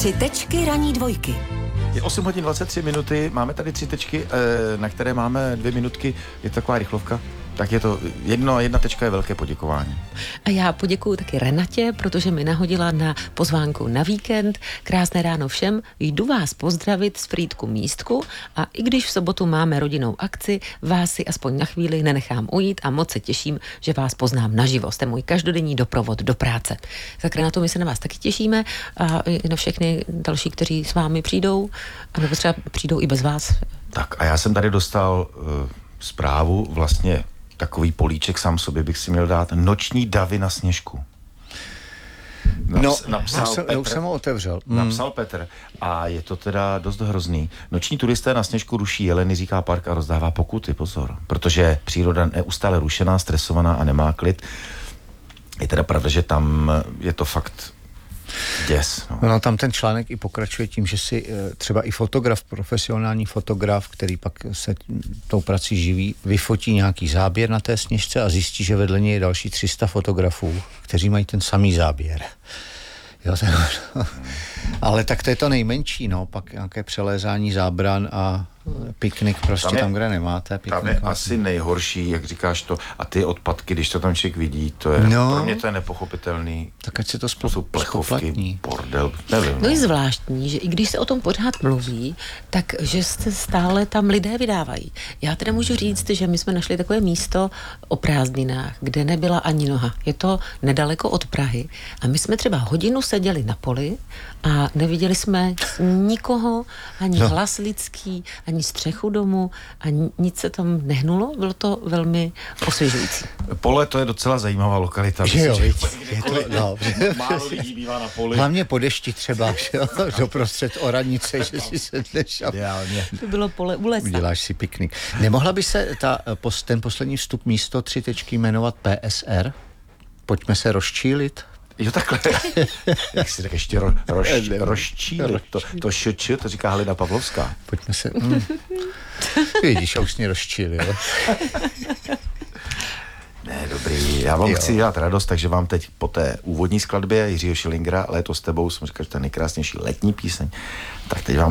Tři tečky ranní dvojky. Je 8 hodin 23 minuty, máme tady 3 tečky, na které máme 2 minutky, je to taková rychlovka. Tak je to jedna tečka je velké poděkování. A já poděkuju taky Renatě, protože mi nahodila na pozvánku na víkend. Krásné ráno všem, jdu vás pozdravit z Frýdku Místku a i když v sobotu máme rodinnou akci, vás si aspoň na chvíli nenechám ujít a moc se těším, že vás poznám naživo. Jste můj každodenní doprovod do práce. Tak Renato, my se na vás taky těšíme a i na všechny další, kteří s vámi přijdou, anebo třeba přijdou i bez vás. Tak a já jsem tady dostal zprávu, vlastně takový políček sám sobě bych si měl dát. Noční davy na Sněžku. Napsal Petr. Já už jsem ho otevřel. Napsal Petr a je to teda dost hrozný. Noční turisté na Sněžku ruší jeleny, říká park a rozdává pokuty, pozor. Protože příroda neustále rušená, stresovaná a nemá klid. Je teda pravda, že tam je to fakt děs. No, tam ten článek i pokračuje tím, že si třeba i fotograf, profesionální fotograf, který pak se tou prací živí, vyfotí nějaký záběr na té Sněžce a zjistí, že vedle něj je další 300 fotografů, kteří mají ten samý záběr. Jo, ale tak to je to nejmenší, no, pak nějaké přelézání zábran a piknik prostě tam, kde nemáte. Tam je asi nejhorší, jak říkáš to, a ty odpadky, když to tam člověk vidí, to je, pro mě to je nepochopitelný. Tak ať se to jsou plechovky, bordel, nevím. No je zvláštní, že i když se o tom pořád mluví, tak že se stále tam lidé vydávají. Já teda můžu říct, že my jsme našli takové místo o prázdninách, kde nebyla ani noha. Je to nedaleko od Prahy a my jsme třeba hodinu seděli na poli a neviděli jsme nikoho, ani hlas lidský, ani střechu domu a nic se tam nehnulo. Bylo to velmi osvěžující. Pole to je docela zajímavá lokalita. Že jo, málo lidí bývá na poli. Hlavně po dešti třeba, že jo, doprostřed oranice, že si sedneš a to bylo pole u lesa. Uděláš si piknik. Nemohla by se ten poslední vstup místo 3 tečky jmenovat PSR? Pojďme se rozčílit. Jo, takhle. Jak si tak ještě rozčílit. To šč, to říká Halina Pavlovská. Pojďme se... Vidíš, já už mě rozčílil. Ne, dobrý. Já vám chci dělat radost, takže vám teď po té úvodní skladbě Jiřího Schillingera Léto s tebou, jsem říkal, že to je nejkrásnější letní píseň, tak teď vám